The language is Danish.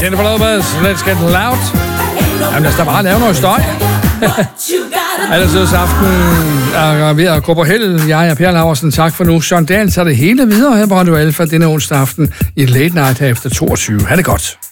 Jennifer Lopez, Let's Get Loud. Jamen, lad os da bare lave noget støj. Allersiders aften er ved at gå på held. Jeg er Per Laursen, tak for nu. Søren Dahl tager det hele videre her på Radio Alfa denne onsdag aften i Late Night her efter 22. Ha' det godt.